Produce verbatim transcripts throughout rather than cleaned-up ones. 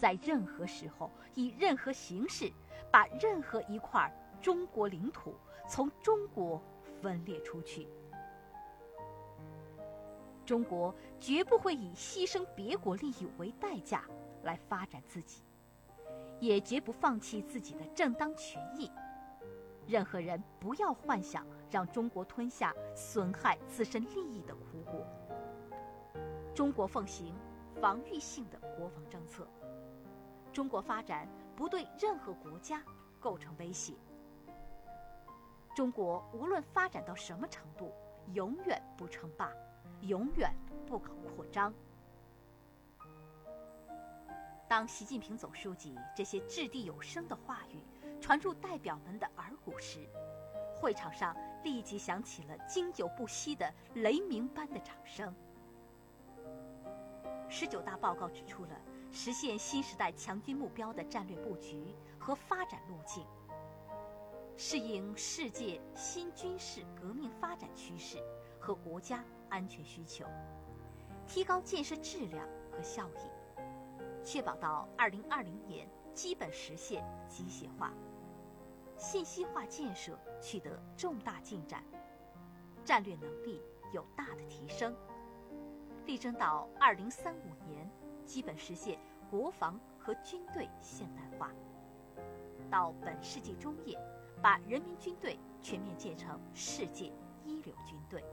在任何时候以任何形式把任何一块中国领土从中国分裂出去。中国绝不会以牺牲别国利益为代价来发展自己，也绝不放弃自己的正当权益。任何人不要幻想让中国吞下损害自身利益的苦果。中国奉行防御性的国防政策，中国发展不对任何国家构成威胁。中国无论发展到什么程度，永远不称霸，永远不搞扩张。当习近平总书记这些掷地有声的话语传入代表们的耳骨时，会场上立即响起了经久不息的雷鸣般的掌声。十九大报告指出了实现新时代强军目标的战略布局和发展路径，适应世界新军事革命发展趋势和国家安全需求，提高建设质量和效益，确保到二零二零年基本实现机械化、信息化建设取得重大进展，战略能力有大的提升，力争到二零三五年基本实现国防和军队现代化，到本世纪中叶把人民军队全面建成世界一流军队。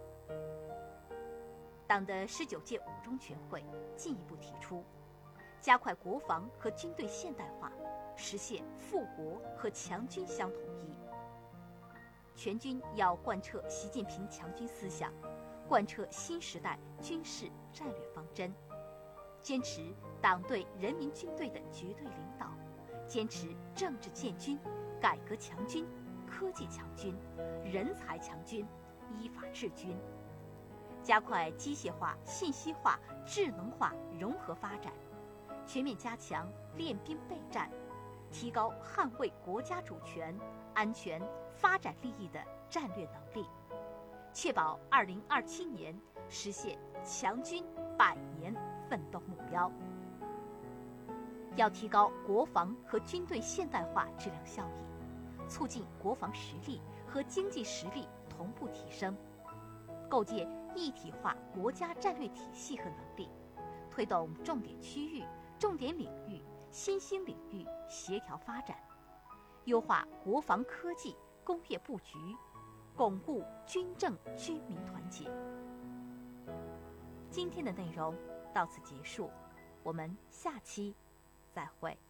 党的十九届五中全会进一步提出，加快国防和军队现代化，实现富国和强军相统一。全军要贯彻习近平强军思想，贯彻新时代军事战略方针，坚持党对人民军队的绝对领导，坚持政治建军、改革强军、科技强军、人才强军、依法治军，加快机械化、信息化、智能化融合发展，全面加强练兵备战，提高捍卫国家主权、安全、发展利益的战略能力，确保二零二七年实现强军百年奋斗目标。要提高国防和军队现代化质量效益，促进国防实力和经济实力同步提升，构建一体化国家战略体系和能力，推动重点区域、重点领域、新兴领域协调发展，优化国防科技工业布局，巩固军政军民团结。今天的内容到此结束，我们下期再会。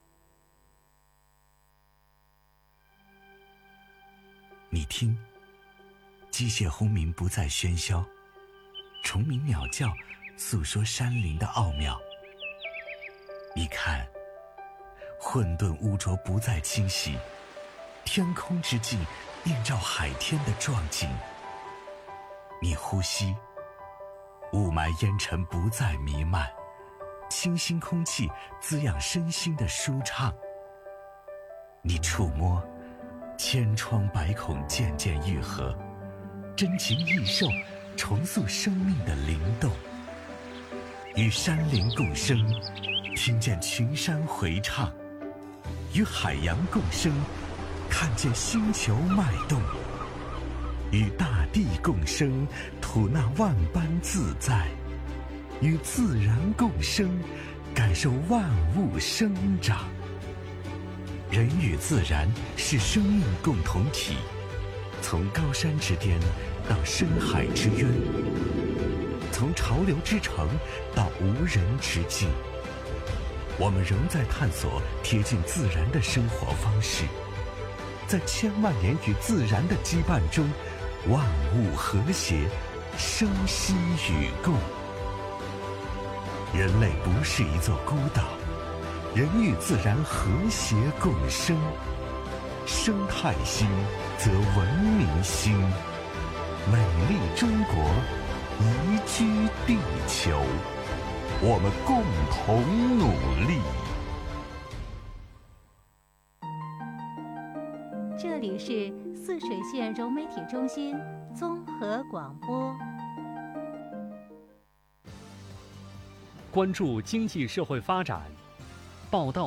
你听，机械轰鸣不再喧嚣，虫鸣鸟叫诉说山林的奥妙。你看，混沌污浊不再侵袭，天空之镜映照海天的壮景。你呼吸，雾霾烟尘不再弥漫，清新空气滋养身心的舒畅。你触摸，千疮百孔渐渐愈合，真情益寿重塑生命的灵动。与山林共生，听见群山回唱；与海洋共生，看见星球脉动；与大地共生，吐纳万般自在；与自然共生，感受万物生长。人与自然是生命共同体，从高山之巅到深海之渊，从潮流之城到无人之境，我们仍在探索贴近自然的生活方式。在千万年与自然的羁绊中，万物和谐，生息与共。人类不是一座孤岛，人与自然和谐共生。生态兴则文明兴，美丽中国宜居地球，我们共同努力。 这里是泗水县融媒体中心综合广播。 关注经济社会发展，报道